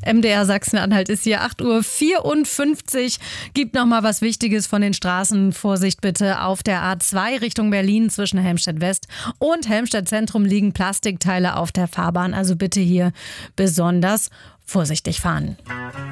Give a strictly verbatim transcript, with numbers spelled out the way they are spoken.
M D R Sachsen-Anhalt ist hier acht Uhr vierundfünfzig. Gibt noch mal was Wichtiges von den Straßen. Vorsicht bitte auf der A zwei Richtung Berlin zwischen Helmstedt West und Helmstedt Zentrum liegen Plastikteile auf der Fahrbahn. Also bitte hier besonders vorsichtig fahren.